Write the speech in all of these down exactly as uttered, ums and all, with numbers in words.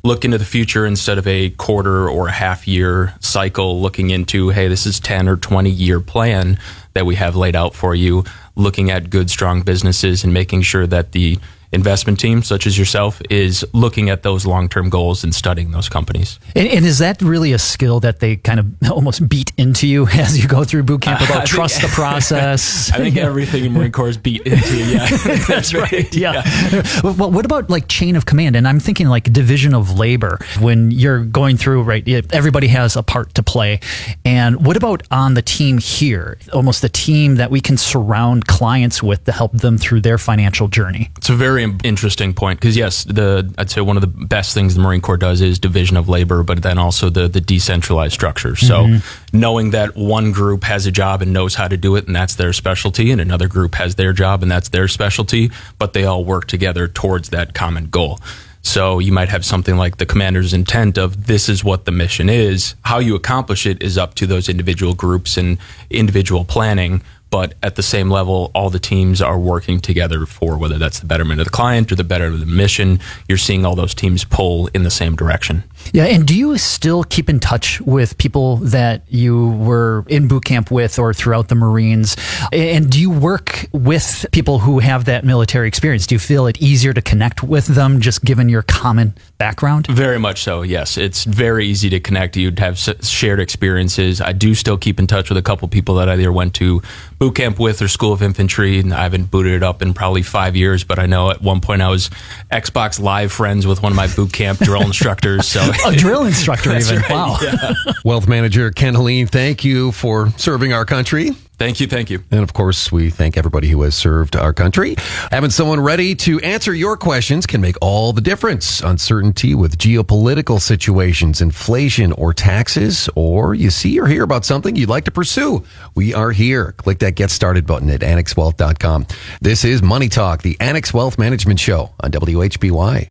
look into the future instead of a quarter or a half year cycle, looking into, hey, this is ten or twenty year plan that we have laid out for you, looking at good, strong businesses and making sure that the investment team, such as yourself, is looking at those long-term goals and studying those companies. And, and is that really a skill that they kind of almost beat into you as you go through boot camp about uh, trust think, the process? I think everything in Marine Corps is beat into you. Yeah, that's right. Yeah. yeah. Well, what about like chain of command? And I'm thinking like division of labor when you're going through, right? Everybody has a part to play. And what about on the team here? Almost the team that we can surround clients with to help them through their financial journey. It's a very interesting point because yes, the I'd say one of the best things the Marine Corps does is division of labor, but then also the the decentralized structure. So mm-hmm. knowing that one group has a job and knows how to do it, and that's their specialty, and another group has their job and that's their specialty, but they all work together towards that common goal. So you might have something like the commander's intent of this is what the mission is. How you accomplish it is up to those individual groups and individual planning. But at the same level, all the teams are working together for whether that's the betterment of the client or the betterment of the mission. You're seeing all those teams pull in the same direction. Yeah, and do you still keep in touch with people that you were in boot camp with or throughout the Marines? And do you work with people who have that military experience? Do you feel it easier to connect with them just given your common background? Very much so, yes. It's very easy to connect. You'd have shared experiences. I do still keep in touch with a couple people that I either went to boot camp with or School of Infantry, and I haven't booted it up in probably five years, but I know at one point I was Xbox Live friends with one of my boot camp drill instructors. So a drill instructor even. Right, wow. Yeah. Wealth Manager Ken Helene, thank you for serving our country. Thank you, thank you. And of course, we thank everybody who has served our country. Having someone ready to answer your questions can make all the difference. Uncertainty with geopolitical situations, inflation, or taxes, or you see or hear about something you'd like to pursue. We are here. Click that Get Started button at annex wealth dot com. This is Money Talk, the Annex Wealth Management Show on W H B Y.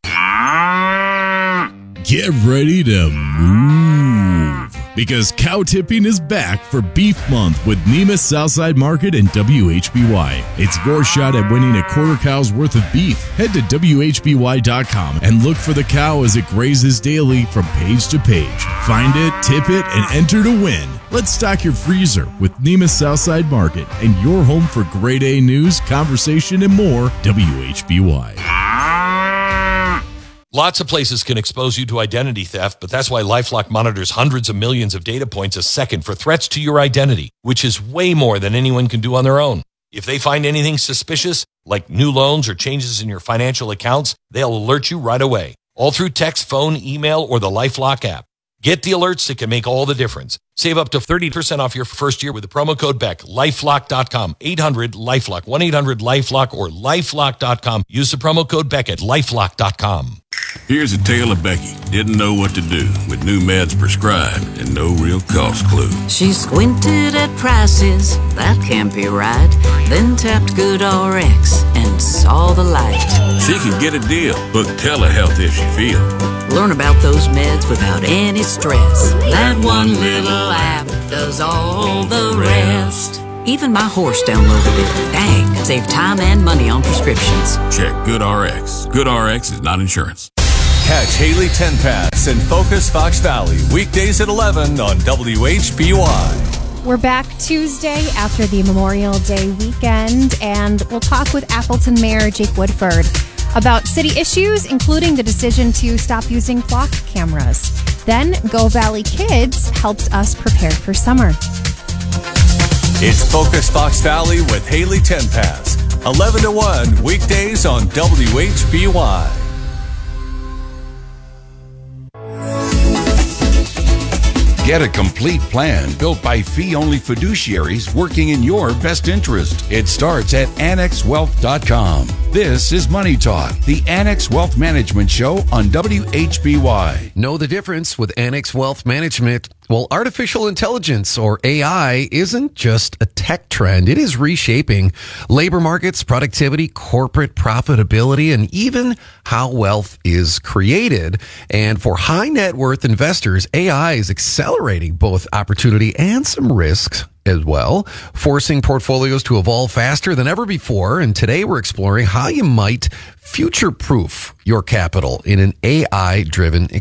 Get ready to move, because cow tipping is back for Beef Month with Nemus Southside Market and W H B Y. It's your shot at winning a quarter cow's worth of beef. Head to W H B Y dot com and look for the cow as it grazes daily from page to page. Find it, tip it, and enter to win. Let's stock your freezer with Nemus Southside Market and your home for grade A news, conversation, and more. W H B Y. Lots of places can expose you to identity theft, but that's why LifeLock monitors hundreds of millions of data points a second for threats to your identity, which is way more than anyone can do on their own. If they find anything suspicious, like new loans or changes in your financial accounts, they'll alert you right away, all through text, phone, email, or the LifeLock app. Get the alerts that can make all the difference. Save up to thirty percent off your first year with the promo code B E C K. lifelock dot com, eight hundred LifeLock, one eight hundred LifeLock, or lifelock dot com. Use the promo code B E C K at lifelock dot com. Here's a tale of Becky. Didn't know what to do with new meds prescribed and no real cost clue. She squinted at prices, that can't be right. Then tapped GoodRx and saw the light. She can get a deal. Book telehealth if she feels. Learn about those meds without any stress. That one little app does all the rest. Even my horse downloaded it. Dang, save time and money on prescriptions. Check GoodRx. GoodRx is not insurance. Catch Haley Tenpass in Focus Fox Valley weekdays at eleven on W H B Y. We're back Tuesday after the Memorial Day weekend, and we'll talk with Appleton Mayor Jake Woodford about city issues, including the decision to stop using flock cameras. Then Go Valley Kids helps us prepare for summer. It's Focus Fox Valley with Haley Tenpass, eleven to one weekdays on W H B Y. Get a complete plan built by fee-only fiduciaries working in your best interest. It starts at annex wealth dot com. This is Money Talk, the Annex Wealth Management Show on W H B Y. Know the difference with Annex Wealth Management? Well, artificial intelligence, or A I, isn't just a tech trend. It is reshaping labor markets, productivity, corporate profitability, and even how wealth is created. And for high net worth investors, A I is accelerating both opportunity and some risks as well, forcing portfolios to evolve faster than ever before. And today we're exploring how you might future-proof your capital in an A I-driven